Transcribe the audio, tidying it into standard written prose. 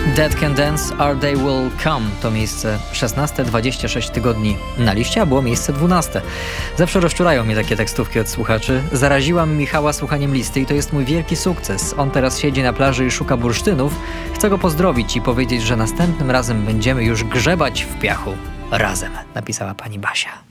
Dead Can Dance, Our Day Will Come to miejsce 16, 26 tygodni na liście, a było miejsce 12. Zawsze rozczulają mnie takie tekstówki od słuchaczy. Zaraziłam Michała słuchaniem listy i to jest mój wielki sukces. On teraz siedzi na plaży i szuka bursztynów. Chcę go pozdrowić i powiedzieć, że następnym razem będziemy już grzebać w piachu razem, napisała pani Basia.